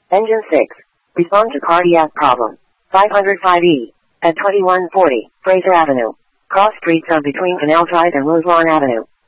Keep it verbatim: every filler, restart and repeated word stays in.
Engine six. Respond to cardiac problem. five oh five E. At twenty-one forty, Fraser Avenue. Cross streets are between Canal Drive and Roselawn Avenue.